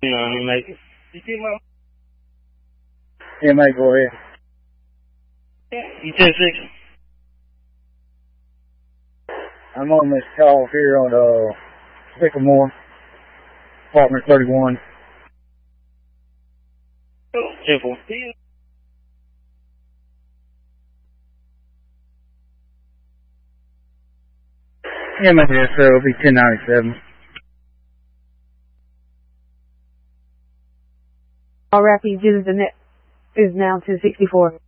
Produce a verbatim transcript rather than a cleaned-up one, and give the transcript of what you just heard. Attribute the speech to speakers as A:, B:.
A: You know, you make it. You see my...
B: Yeah, mate, go ahead.
A: You ten six.
B: I'm on this call here on, uh, Sycamore, apartment thirty-one.
A: ten four.
B: Yeah, mate, yes, sir. It'll be ten ninety-seven.
C: All rapid is the net is now ten sixty-four.